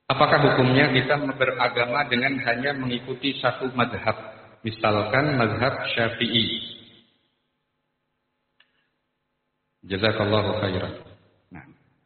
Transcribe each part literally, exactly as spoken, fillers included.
Apakah hukumnya kita beragama dengan hanya mengikuti satu mazhab, misalkan mazhab Syafi'i? Jazakallahu khairan. Nah,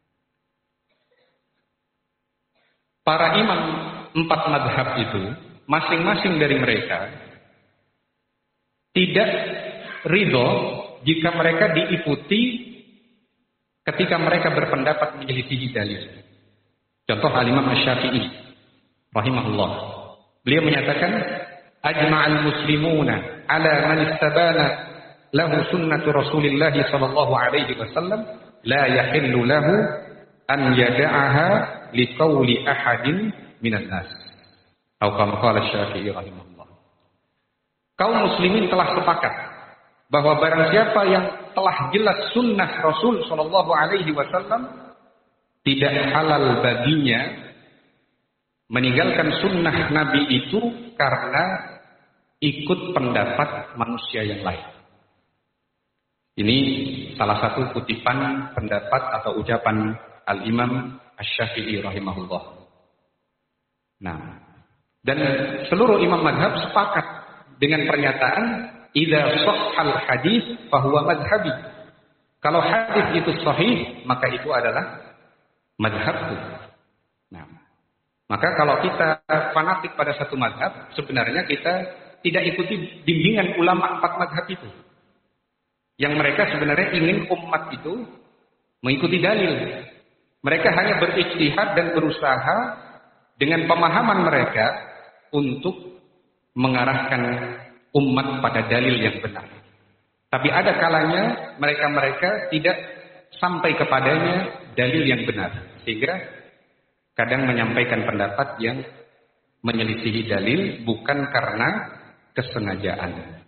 para imam empat mazhab itu, masing-masing dari mereka tidak ridho jika mereka diikuti ketika mereka berpendapat menyelisihi dalil. Contoh Al-Imam Asy-Syafi'i rahimahullah. Beliau menyatakan ajma'al muslimuna ala man istabana lahu sunnatu Rasulillah sallallahu alaihi wasallam la yahillu lahu an yada'aha liqauli ahadin minan nas. Atau kama qala Asy-Syafi'i rahimahullah. Kaum muslimin telah sepakat bahwa barang siapa yang telah jelas sunnah Rasul sallallahu alaihi wasallam, tidak halal baginya meninggalkan sunnah Nabi itu karena ikut pendapat manusia yang lain. Ini salah satu kutipan pendapat atau ucapan Al-Imam Asy-Syafi'i rahimahullah. Nah, dan seluruh imam mazhab sepakat dengan pernyataan idza shahhal hadis fahuwa madhhabi. Kalau hadis itu sahih, maka itu adalah madhabku. Nah, maka kalau kita fanatik pada satu madhab, sebenarnya kita tidak ikuti bimbingan ulama empat madhab itu. Yang mereka sebenarnya ingin umat itu mengikuti dalil. Mereka hanya berijtihad dan berusaha dengan pemahaman mereka untuk mengarahkan umat pada dalil yang benar. Tapi ada kalanya mereka-mereka tidak sampai kepadanya dalil yang benar, sehingga kadang menyampaikan pendapat yang menyelisihi dalil bukan karena kesengajaan.